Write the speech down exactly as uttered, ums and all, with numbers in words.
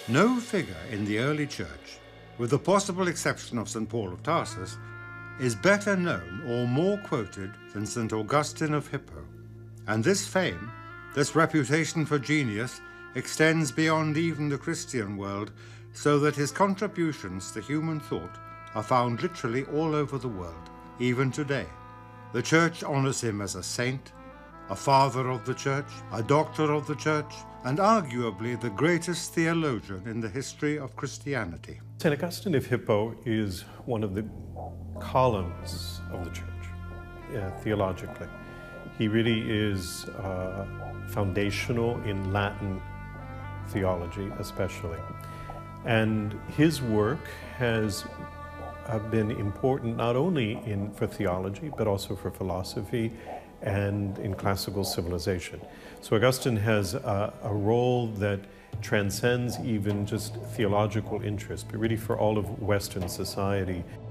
No figure in the early church, with the possible exception of Saint Paul of Tarsus, is better known or more quoted than Saint Augustine of Hippo. And this fame, this reputation for genius, extends beyond even the Christian world, so that his contributions to human thought are found literally all over the world, even today. The Church honors him as a saint, a father of the Church, a doctor of the Church, and arguably the greatest theologian in the history of Christianity. Saint Augustine of Hippo is one of the columns of the Church, yeah, theologically. He really is uh, foundational in Latin theology, especially. And his work has uh, been important not only in, for theology, but also for philosophy and in classical civilization. So Augustine has a, a role that transcends even just theological interest, but really for all of Western society.